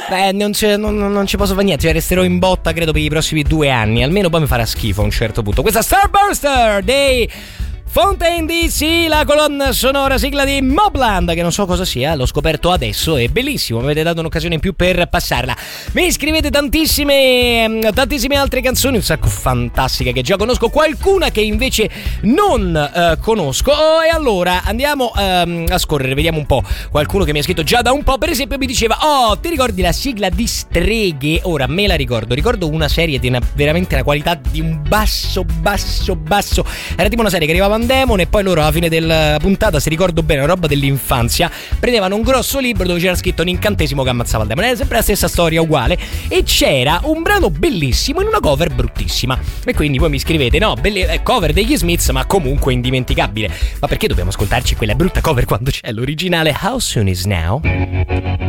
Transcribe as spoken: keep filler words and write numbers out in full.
Beh, non, c'è, non, non ci posso fare niente, cioè resterò in botta credo per i prossimi due anni, almeno poi mi farà schifo a un certo punto. Questa Starburster dei Fontaine D C, la colonna sonora sigla di Mobland, che non so cosa sia, l'ho scoperto adesso, è bellissimo, mi avete dato un'occasione in più per passarla. Mi scrivete tantissime tantissime altre canzoni, un sacco fantastiche che già conosco, qualcuna che invece non eh, conosco, oh, e allora andiamo ehm, a scorrere, vediamo un po'. Qualcuno che mi ha scritto già da un po', per esempio mi diceva: oh, ti ricordi la sigla di Streghe? Ora me la ricordo, ricordo una serie di una, veramente una qualità di un basso basso basso, era tipo una serie che arrivava Demon, e poi loro alla fine della puntata, se ricordo bene, una roba dell'infanzia, prendevano un grosso libro dove c'era scritto un incantesimo che ammazzava il demone, era sempre la stessa storia uguale, e c'era un brano bellissimo in una cover bruttissima, e quindi voi mi scrivete: no, belle, cover degli Smiths ma comunque indimenticabile. Ma perché dobbiamo ascoltarci quella brutta cover quando c'è l'originale How Soon Is Now?